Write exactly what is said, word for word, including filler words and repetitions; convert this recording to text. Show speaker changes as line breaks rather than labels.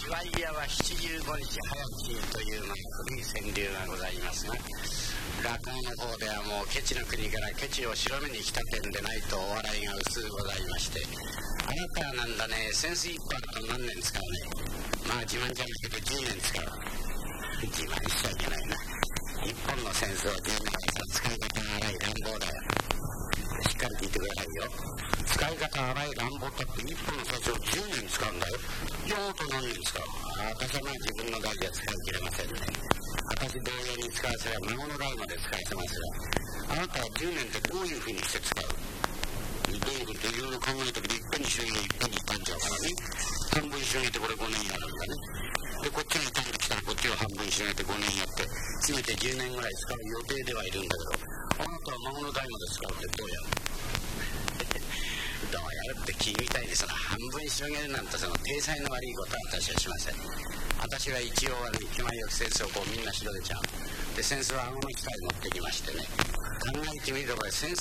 ワイヤは七十五日早きというのが古い川柳がございますが、落語の方ではもうケチの国からケチを白目に来た点でないとお笑いが薄うございまして、あなたはなんだね、潜水一本あると何年使うね。まあ自慢じゃないけどじゅうねん使う。自慢しちゃいけないな。一本の扇子をじゅうねん使い方が荒い乱暴だよ。しっかり聞いてくださいよ。使い方荒い乱暴だって一本の扇子をじゅうねん使うんだよ。いや、あと何年使う。あ私はまあ自分の代では使い切れませんね。私同様に使わせれば孫の代まで使わせますが、あなたはじゅうねんってどういうふうにして使う。どういうふうにっていろいろ考えたけど、いっぺんに広げいっぺんに傷んじゃうからね。半分広げてこれごねんやるんだね。でこっちが傷んできたらこっちを半分広げてごねんやって詰めてじゅうねんぐらい使う予定ではいるんだけど、あなたは孫の代まで使うってどうやるどうやるって君みたいにその半分広げるなんてその体裁の悪いことは私はしません。私は一応悪い気前よく扇子をこうみんな広げちゃう。で扇子は顎の機械持ってきましてね、考えてみれば扇子